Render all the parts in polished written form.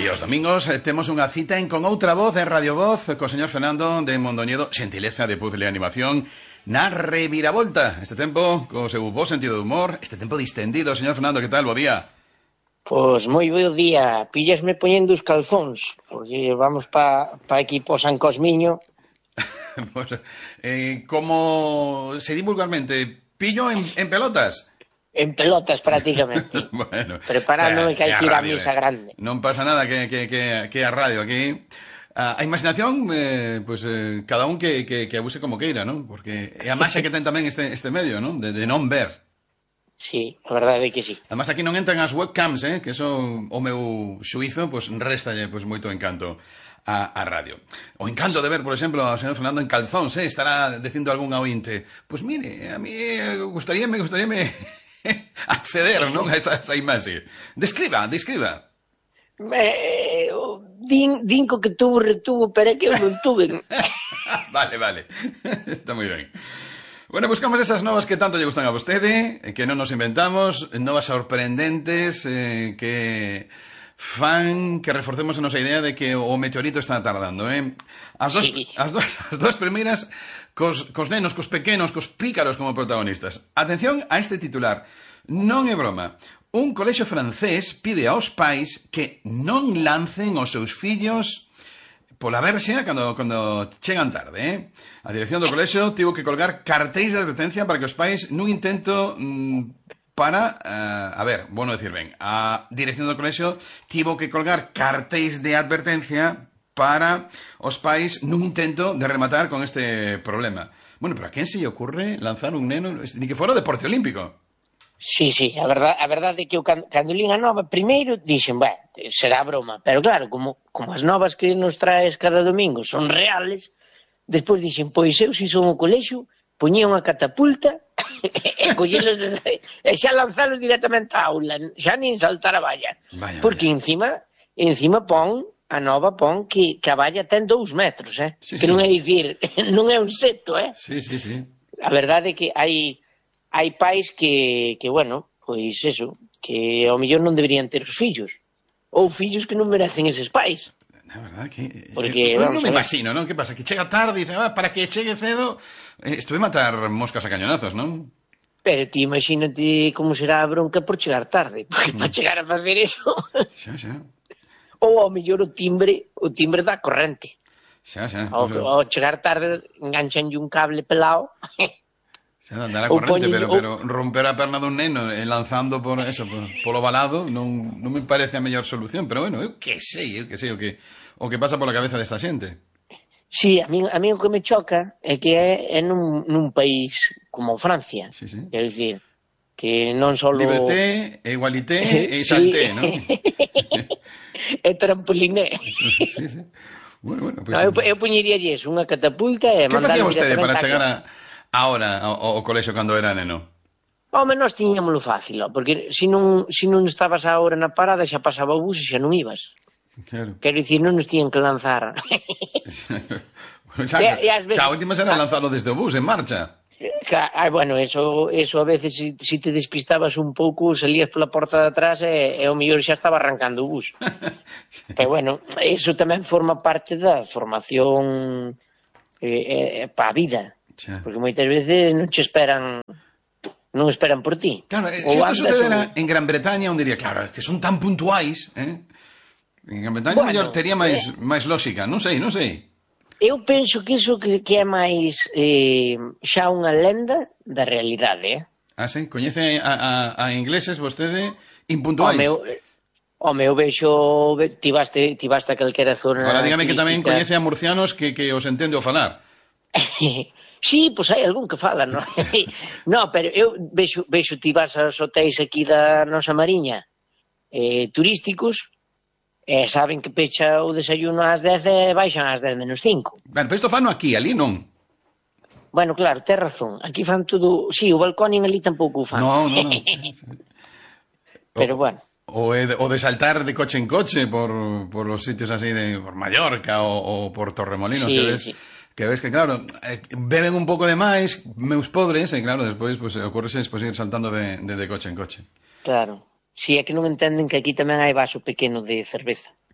os domingos temos unha cita con outra voz en Radio Voz co señor Fernando de Mondoñedo, xentileza de puzzle e animación na reviravolta. Este tempo, co seu bo sentido de humor, este tempo distendido. Señor Fernando, que tal? Bo día. Pois moi bo día. Píllasme poñendo os calzóns, porque vamos pa aquí po San Cosmiño. Pues, como se di vulgarmente, pillo en pelotas. En pelotas, prácticamente. Bueno, preparándome que hai que ir á misa grande. Non pasa nada que a radio aquí. A imaginación, cada un que abuse como queira, ¿no? Porque a máxia que ten tamén este medio, ¿no? De non ver. Sí, a verdade é que sí. Además aquí non entran as webcams, que eso o meu xuizo, réstalle moito encanto a radio. O encanto de ver, por exemplo, ao señor Fernando en calzóns, estará dicindo algún ointe. Pois mire, a mí gustaríame acceder, non, a esa imaxe. Describa. Din co que tuvo retuvo, pero é que eu non tuve. Vale. Está moi ben. Bueno, buscamos esas novas que tanto lle gustan a vostede, que non nos inventamos, novas sorprendentes, que fan que reforcemos a nosa idea de que o meteorito está tardando, As dos primeiras cos nenos, cos pequenos, cos pícaros como protagonistas. Atención a este titular. Non é broma. Un colexio francés pide aos pais que non lancen os seus fillos pola verxa cando chegan tarde, A dirección do colexio tivo que colgar cartéis de advertencia para que os pais nun intento para... a dirección do colexio tivo que colgar cartéis de advertencia para os pais nun intento de rematar con este problema. Bueno, pero a quen se lle ocurre lanzar un neno ni que fora deporte olímpico? Sí, a verdade é que eu cando lín a nova primeiro dixen, será broma, pero claro, como as novas que nos traes cada domingo son reales, despois dixen, pois eu se son o colexio poñía unha catapulta e collelos e xa lanzalos directamente á aula, xa nin saltar a valla. Porque encima a nova pon que a valla ten 2 metros, Sí. Que non é dicir, non é un seto, Sí. A verdade é que hai pais que bueno, pois eso, que ao mellor non deberían ter os fillos, ou fillos que non merecen eses pais. Na verdade que... Porque, non me imagino, non? Que pasa? Que chega tarde e dice, para que chegue cedo, estuve matar moscas a cañonazos, non? Pero ti imagínate como será a bronca por chegar tarde, porque para chegar a facer eso... Xa. Ou ao mellor o timbre da corrente. Xa. Ao chegar tarde enganchanlle un cable pelado. Xa, andar a corrente, pero romper a perna dun neno lanzando polo valado non me parece a mellor solución, pero bueno, eu que sei o que pasa pola cabeza desta xente. Sí, a mí o que me choca é que é nun país como Francia. Sí. Quero dicir, que non só... Liberté, igualité e salté, non? E trampoliné. Sí. Bueno, pues... Eu poñeríalles unha catapulta e mandar... Que facía vostede para chegar ahora ao colexio cando era neno? Home, nós tiñámoslo fácil, porque se non estabas a hora na parada xa pasaba o bus e xa non ibas. Claro. Quero dicir, non nos tiñan que lanzar. Xa a última será lanzado desde o bus en marcha. Bueno, eso a veces si te despistabas un pouco salías pola porta de atrás e o mellor xa estaba arrancando o bus. Pero bueno, eso tamén forma parte da formación para a vida. Porque moitas veces non esperan por ti. Claro, se isto sucedera en Gran Bretaña, diría, claro, que son tan puntuais, En Gran Bretaña mellor tería máis lógica, non sei. Eu penso que iso que é máis xa unha lenda da realidade, sí? Coñece a ingleses vostede impuntuais? Home, eu vexo... Ti vaste a calquera zona... Ahora dígame que tamén coñece a murcianos que os entende o falar. Sí, pois hai algún que fala, non? No, pero eu vexo ti vas aos hotéis aquí da nosa mariña turísticos e saben que pecha o desayuno ás 10 e baixan ás 10 menos 5. Pero isto fano aquí, ali non. Bueno, claro, tes razón. Aquí fan todo... Sí, o balcóning ali tampouco o fan. Non. Pero bueno. O de saltar de coche en coche por los sitios así por Mallorca o por Torremolinos, sí. Que ves que, claro, beben un pouco de máis, meus pobres, e claro, despois ocurre-se ir saltando de coche en coche. Claro. Si é que non entenden que aquí tamén hai vaso pequeno de cerveza.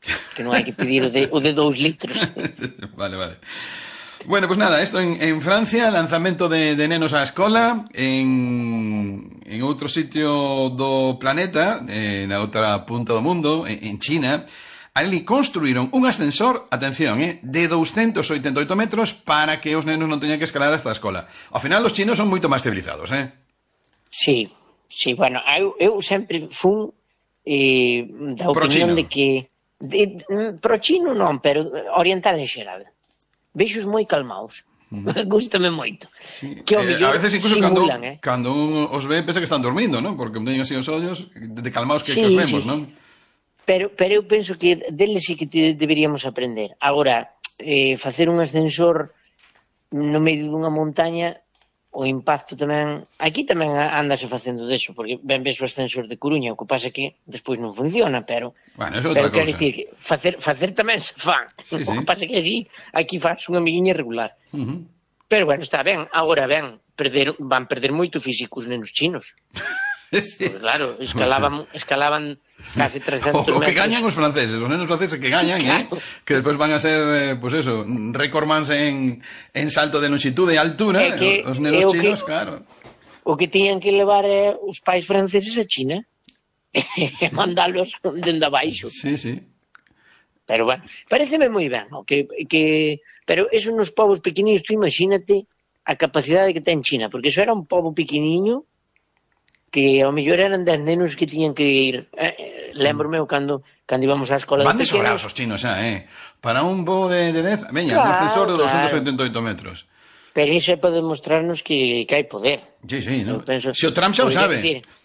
que non hai que pedir o de 2 litros. Vale, vale. Bueno, pues nada, esto en Francia, lanzamento de nenos á escola, en outro sitio do planeta, na outra punta do mundo, en China, ali construíron un ascensor, atención, de 288 metros para que os nenos non teñan que escalar hasta a escola. Ao final, os chinos son moito máis civilizados, Sí, bueno, eu sempre fun da opinión de que... pro chino non, pero oriental en xeral. Vexos moi calmaos. Gústame moito. Sí. Que ao mellor a veces incluso simulan, cando un os ve pensa que están dormindo, ¿no? Porque teñen así os ollos de calmaos que sí, os vemos, sí. ¿no? Pero eu penso que deles sí que deberíamos aprender. Agora, facer un ascensor no medio dunha montaña, o impacto tamén... Aquí tamén andase facendo deso, porque ben ves o ascensor de Coruña, o que pasa que despois non funciona, pero... Bueno, eso é outra quero cousa. dicir que facer tamén se fan. Sí, O que pasa que así, aquí faz unha amiguinha regular. Uh-huh. Pero bueno, está ben. Agora van perder moito físico os nenos chinos. Sí. Porque, claro, escalaban case 300 metros. O que gañan os franceses, os nenos franceses que gañan, claro. Que despois van a ser, pues eso, recordmans en salto de longitude e altura, os nenos chinos, claro. O que tiñan que levar os pais franceses a China e mandalos dende abaixo. Sí, sí. Pero bueno, pareceme moi ben, ¿no? Pero eso nos povos pequeninos, tú imagínate a capacidade que ten China, porque eso era un pobo pequeniño que ao mellor eran 10 nenos que tiñan que ir. Lembro-me cando íbamos á escola van de pequenos. Van de sobraos os chinos xa, Para un bo de 10, veña, un ascensor de 288 metros. Pero iso é para demostrarnos que hai poder. Sí, ¿no? Penso, se o Trump xa o sabe.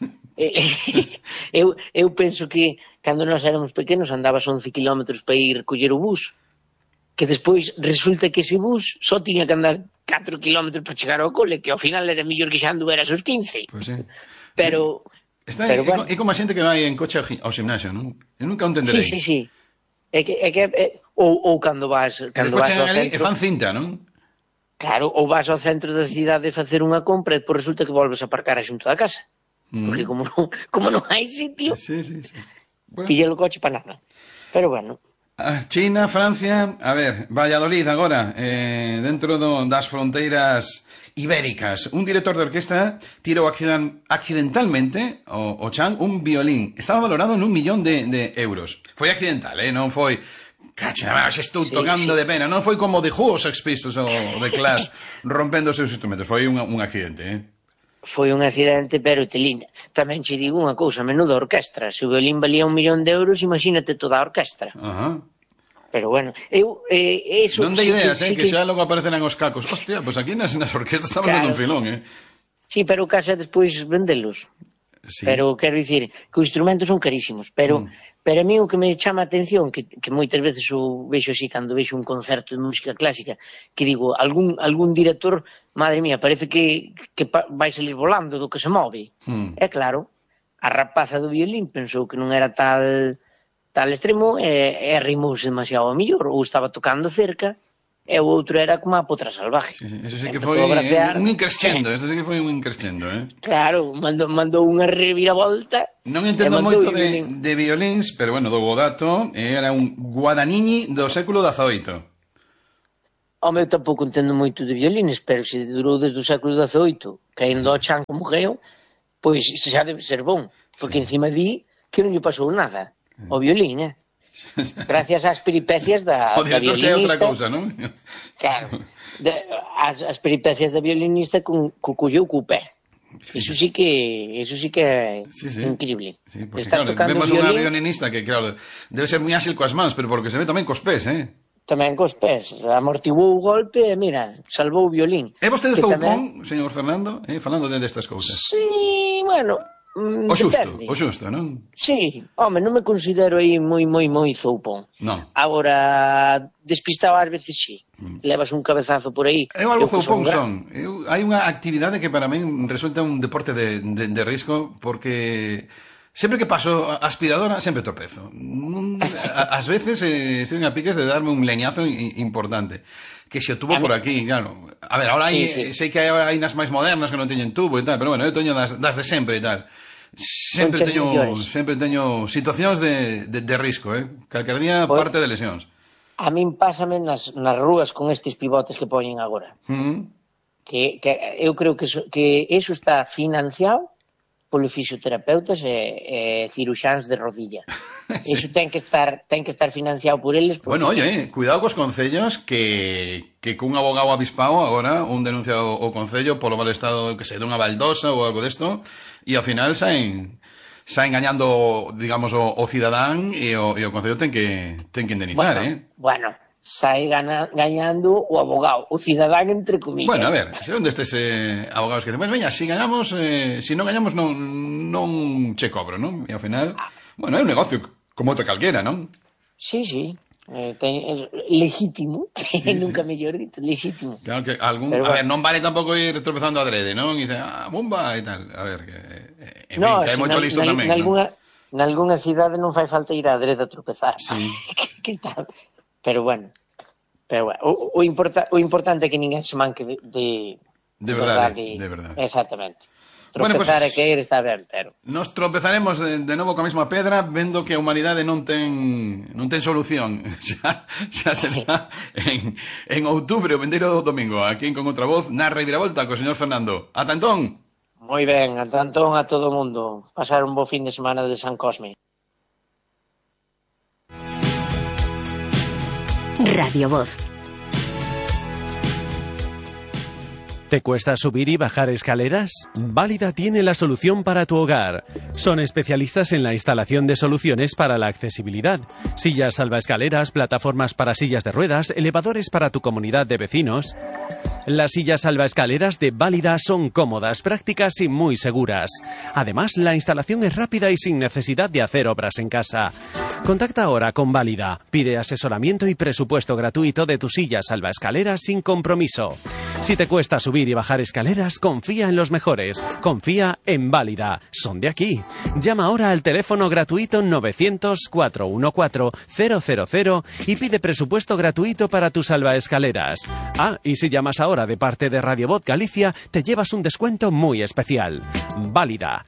Eu penso que cando nós éramos pequenos andabas 11 kilómetros para ir coller o bus, que despois resulta que ese bus só tiña que andar 4 kilómetros para chegar ao cole, que ao final era mellor que xa anduveras os 15. Pois sí. Pero bueno. É como a xente que vai en coche ao gimnasio, non? Eu nunca o entenderei. Sí. É que ou cando vas ao centro, e fan cinta, non? Claro, ou vas ao centro da cidade a facer unha compra e depois resulta que volves a aparcar a xunto da casa. Porque como non hai sitio, sí. Bueno. Pille o coche para nada. Pero bueno. China, Francia, a ver, Valladolid agora, dentro das fronteiras ibéricas. Un director de orquesta tirou accidentalmente o chan un violín. Estaba valorado en 1 millón de euros. Foi accidental, non foi... Cacha, estou tocando de pena. Non foi como The Who, os Sex Pistols ou The Clash rompendo os seus instrumentos. Foi un accidente, Foi un accidente, pero telina. Tamén che digo unha cousa, menuda orquestra. Se o violín valía 1 millón de euros, imagínate toda a orquestra. Ajá. Pero bueno, eso... Non de ideas, que xa logo aparecerán os cacos. Hostia, pues aquí nas orquestas estamos dando un filón, Sí, pero o caso é despois vendelos. Sí. Pero quero dicir que os instrumentos son carísimos, pero a mí o que me chama a atención, que moitas veces o vexo así cando vexo un concerto de música clásica, que digo, algún director, madre mía, parece que vai salir volando do que se move. É claro, a rapaza do violín pensou que non era tal extremo e arrimouse demasiado ao millor, ou estaba tocando cerca, e o outro era como a potra salvaje. Sí, eso sí que foi un increscendo, Claro, mandou unha reviravolta. Non entendo moito de violíns, pero bueno, do Godato era un Guadagnini do século XVIII. O meu tampouco entendo moito de violines, pero se durou desde o século XVIII, caendo ao chan como geo, pois xa debe ser bon, porque encima di que non lle pasou nada ao violín, gracias ás peripecias da violinista. O director xa é outra cousa, non? Claro, as peripecias da violinista co colleu co pé. Eso sí que é increíble. Sí, porque claro, vemos unha violinista que, claro, debe ser moi áxil coas mans, pero porque se ve tamén cos pés, Tamén cos pés, amortiguou o golpe e, mira, salvou o violín. É vostede zoupón, señor Fernando, falando destas cousas? Sí, bueno... O xusto, non? Sí, home, non me considero aí moi zoupón. Non. Agora, despistado ás veces sí. Levas un cabezazo por aí. Eu algo zoupón son. Hai unha actividade que para min resulta un deporte de risco, porque sempre que paso a aspiradora sempre tropezo. Ás veces estoy a piques de darme un leñazo importante. Que se o tubo por aquí, claro. A ver, ahora sei que hai nas máis modernas que non teñen tubo e tal, pero bueno, eu teño das de sempre e tal. Sempre teño situacións de risco, calquer día parte de lesións. A min pásame nas rúas con estes pivotes que poñen agora. Que eu creo que eso está financiado polos fisioterapeutas e ciruxáns de rodilla. Sí. Eso ten que estar financiado por eles. Bueno, oye, cuidado cos concellos que cun abogado avispado agora un denuncia o concello polo mal estado que se dunha baldosa ou algo desto e ao final saen engañando, digamos, o cidadán e o concello ten que indemnizar, Bueno, sai gañando o abogado, o cidadán entre comillas. Bueno, a ver, según destes abogados que dicen, bueno, veña, si gañamos, si non gañamos non che cobro, non? E ao final, bueno, é un negocio como outra calquera, non? Sí. Legítimo, sí. Nunca mellor dito, legítimo. Claro que a ver, non vale tampouco ir tropezando adrede, non? E dice, bomba e tal. A ver, que hai moito listo tamén. Nalgúna cidade non fai falta ir a adrede a tropezar. Sí. Que tal? Pero bueno, o importante é que ninguén se manque de verdade. Exactamente. Tropezar e caer está ben, pero... Nos tropezaremos de novo coa mesma pedra vendo que a humanidade non ten solución. Xa será en outubro, o vendeiro domingo, aquí Con Outra Voz, na Reviravolta, co señor Fernando. Ata entón! Moi ben, ata entón a todo o mundo. Pasar un bo fin de semana de San Cosme. Radio Voz. ¿Te cuesta subir y bajar escaleras? Válida tiene la solución para tu hogar. Son especialistas en la instalación de soluciones para la accesibilidad. Sillas salvaescaleras, plataformas para sillas de ruedas, elevadores para tu comunidad de vecinos. Las sillas salvaescaleras de Válida son cómodas, prácticas y muy seguras. Además, la instalación es rápida y sin necesidad de hacer obras en casa. Contacta ahora con Válida. Pide asesoramiento y presupuesto gratuito de tu silla salvaescaleras sin compromiso. Si te cuesta subir y bajar escaleras, confía en los mejores. Confía en Válida. Son de aquí. Llama ahora al teléfono gratuito 900-414-000 y pide presupuesto gratuito para tus salvaescaleras. Y si llamas ahora de parte de Radio Voz Galicia, te llevas un descuento muy especial. Válida.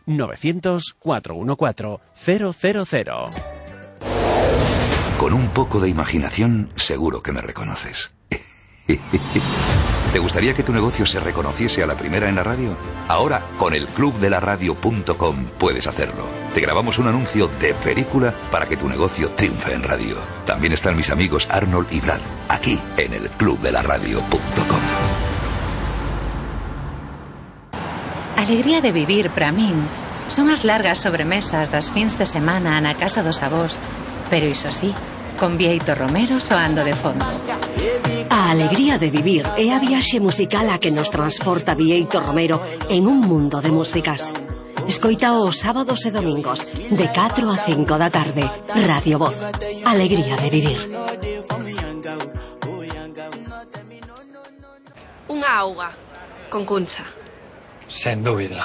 900-414-000. Con un poco de imaginación, seguro que me reconoces. ¿Te gustaría que tu negocio se reconociese a la primera en la radio? Ahora, con el clubdelaradio.com puedes hacerlo. Te grabamos un anuncio de película para que tu negocio triunfe en radio. También están mis amigos Arnold y Brad, aquí en el clubdelaradio.com. Alegría de vivir para min son as largas sobremesas das fins de semana na casa dos avós, pero iso sí, con Bieito Romero soando de fondo. A alegría de vivir é a viaxe musical a que nos transporta Bieito Romero en un mundo de músicas. Escoita os sábados e domingos de 4 a 5 da tarde. Radio Voz. Alegría de vivir. Unha auga con Cuncha. Sen dúbida.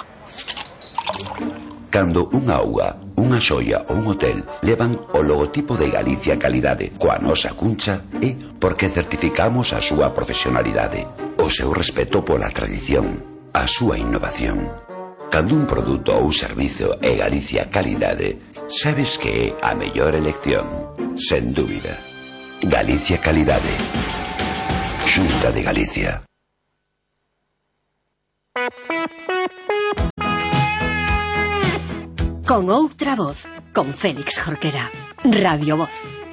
Cando unha auga, unha xoia ou un hotel levan o logotipo de Galicia Calidade coa nosa Cuncha é porque certificamos a súa profesionalidade, o seu respeto pola tradición, a súa innovación. Cando un produto ou servizo é Galicia Calidade, sabes que é a mellor elección, sen dúbida. Galicia Calidade. Xunta de Galicia. Con Outra Voz, con Félix Jorquera. Radio Voz.